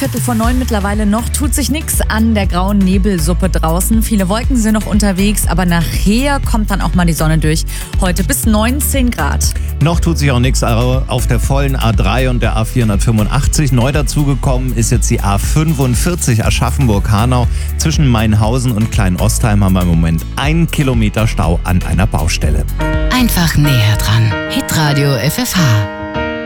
8:45 mittlerweile. Noch tut sich nichts an der grauen Nebelsuppe draußen. Viele Wolken sind noch unterwegs, aber nachher kommt dann auch mal die Sonne durch. Heute bis 19 Grad. Noch tut sich auch nichts auf der vollen A3 und der A485. Neu dazugekommen ist jetzt die A45 Aschaffenburg-Hanau. Zwischen Mainhausen und Kleinostheim haben wir im Moment 1 Kilometer Stau an einer Baustelle. Einfach näher dran. Hitradio FFH.